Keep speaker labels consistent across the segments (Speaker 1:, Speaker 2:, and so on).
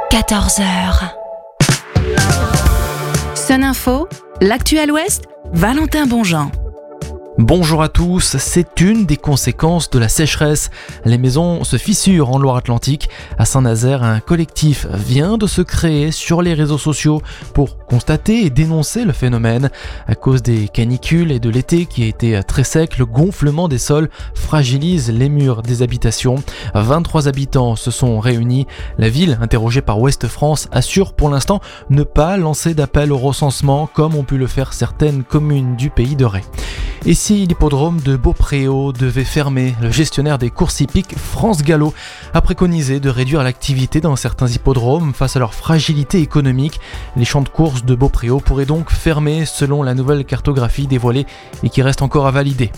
Speaker 1: 14h. Sun Info, l'actu à l'Ouest, Valentin Bonjean.
Speaker 2: Bonjour à tous, c'est une des conséquences de la sécheresse. Les maisons se fissurent en Loire-Atlantique. À Saint-Nazaire, un collectif vient de se créer sur les réseaux sociaux pour constater et dénoncer le phénomène. À cause des canicules et de l'été qui a été très sec, le gonflement des sols fragilise les murs des habitations. 23 habitants se sont réunis. La ville, interrogée par Ouest France, assure pour l'instant ne pas lancer d'appel au recensement comme ont pu le faire certaines communes du pays de Ré. Et si l'hippodrome de Beaupréau devait fermer, le gestionnaire des courses hippiques, France Gallo, a préconisé de réduire l'activité dans certains hippodromes face à leur fragilité économique. Les champs de courses de Beaupréau pourraient donc fermer selon la nouvelle cartographie dévoilée et qui reste encore à valider.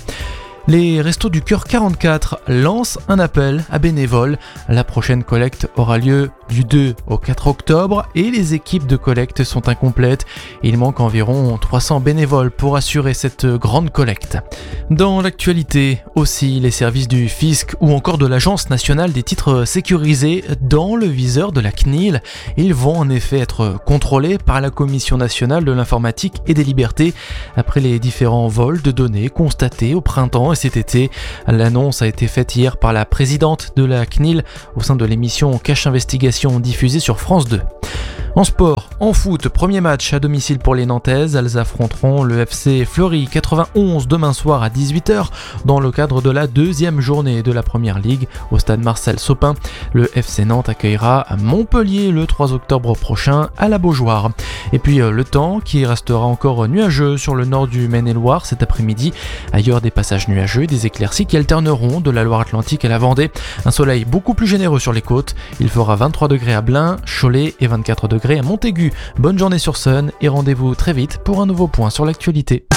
Speaker 2: Les Restos du Cœur 44 lancent un appel à bénévoles. La prochaine collecte aura lieu du 2 au 4 octobre et les équipes de collecte sont incomplètes. Il manque environ 300 bénévoles pour assurer cette grande collecte. Dans l'actualité aussi, les services du fisc ou encore de l'Agence nationale des titres sécurisés dans le viseur de la CNIL. Ils vont en effet être contrôlés par la Commission nationale de l'informatique et des libertés après les différents vols de données constatés au printemps et cet été. L'annonce a été faite hier par la présidente de la CNIL au sein de l'émission Cache Investigation diffusée sur France 2. En sport, en foot, premier match à domicile pour les Nantaises. Elles affronteront le FC Fleury 91 demain soir à 18h dans le cadre de la deuxième journée de la Première Ligue au stade Marcel Sopin. Le FC Nantes accueillera Montpellier le 3 octobre prochain à la Beaujoire. Et puis le temps qui restera encore nuageux sur le nord du Maine-et-Loire cet après-midi. Ailleurs des passages nuageux et des éclaircies qui alterneront de la Loire-Atlantique à la Vendée. Un soleil beaucoup plus généreux sur les côtes. Il fera 23 degrés à Blain, Cholet et 24 degrés à Montaigu. Bonne journée sur Sun et rendez-vous très vite pour un nouveau point sur l'actualité.